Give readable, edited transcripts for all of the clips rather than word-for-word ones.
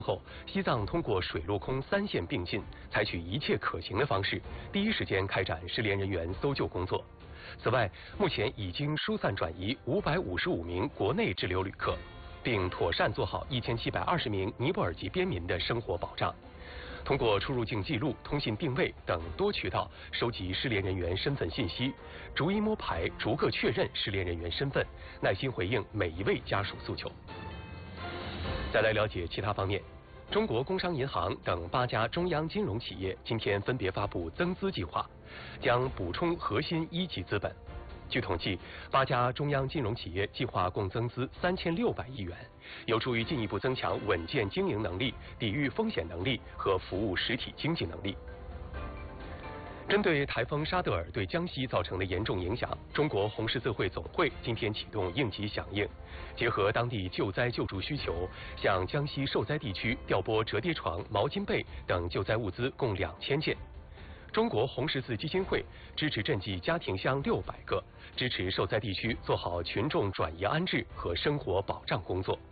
后，西藏通过水陆空三线并进，采取一切可行的方式，第一时间开展失联人员搜救工作。此外，目前已经疏散转移555名国内滞留旅客，并妥善做好1720名尼泊尔籍边民的生活保障。通过出入境记录、通信定位等多渠道收集失联人员身份信息，逐一摸排，逐个确认失联人员身份，耐心回应每一位家属诉求。再来了解其他方面，中国工商银行等8家中央金融企业今天分别发布增资计划，将补充核心一级资本。据统计，8家中央金融企业计划共增资3600亿元，有助于进一步增强稳健经营能力、抵御风险能力和服务实体经济能力。针对台风沙德尔对江西造成的严重影响，中国红十字会总会今天启动应急响应，结合当地救灾救助需求，向江西受灾地区调拨折叠床、毛巾被等救灾物资共2000件。中国红十字基金会支持赈济家庭箱600个，支持受灾地区做好群众转移安置和生活保障工作。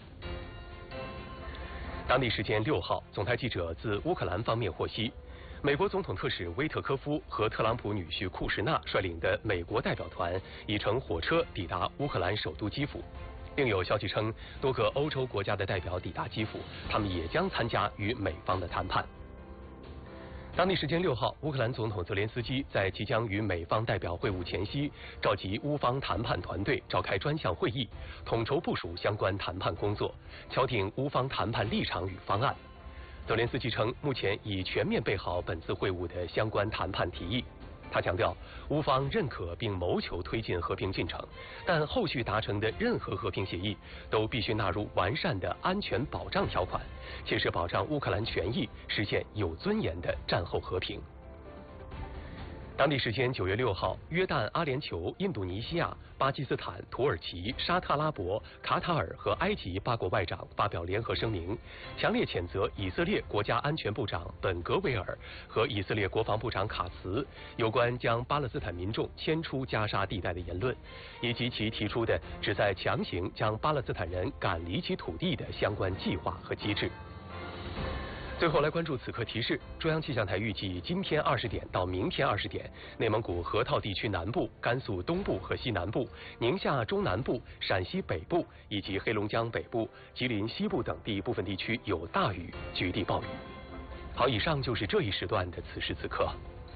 当地时间6号，总台记者自乌克兰方面获悉，美国总统特使威特科夫和特朗普女婿库什纳率领的美国代表团已乘火车抵达乌克兰首都基辅。另有消息称，多个欧洲国家的代表抵达基辅，他们也将参加与美方的谈判。当地时间6号，乌克兰总统泽连斯基在即将与美方代表会晤前夕，召集乌方谈判团队召开专项会议，统筹部署相关谈判工作，敲定乌方谈判立场与方案。泽连斯基称，目前已全面备好本次会晤的相关谈判提议。他强调，乌方认可并谋求推进和平进程，但后续达成的任何和平协议都必须纳入完善的安全保障条款，切实保障乌克兰权益，实现有尊严的战后和平。当地时间9月6号，约旦、阿联酋、印度尼西亚、巴基斯坦、土耳其、沙特阿拉伯、卡塔尔和埃及8国外长发表联合声明，强烈谴责以色列国家安全部长本格维尔和以色列国防部长卡茨有关将巴勒斯坦民众迁出加沙地带的言论，以及其提出的旨在强行将巴勒斯坦人赶离其土地的相关计划和机制。最后来关注此刻提示，中央气象台预计今天20点到明天20点，内蒙古河套地区南部、甘肃东部和西南部、宁夏中南部、陕西北部以及黑龙江北部、吉林西部等地部分地区有大雨，局地暴雨。好，以上就是这一时段的此时此刻。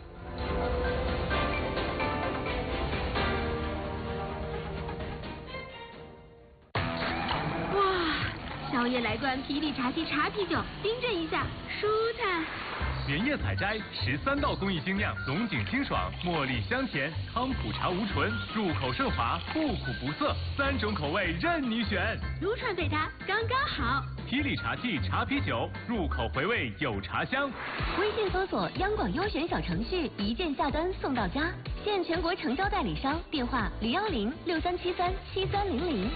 宵夜来罐霹雳茶七茶啤酒，冰镇一下，舒坦。 连夜采摘13道工艺精酿，龙井清爽，茉莉香甜，康普茶无醇，入口顺滑，不苦不涩，3种口味任你选。 撸串配它刚刚好。 霹雳茶器茶啤酒，入口回味有茶香。 微信搜索央广优选小程序，一键下单送到家。现全国成交代理商，电话01063737300。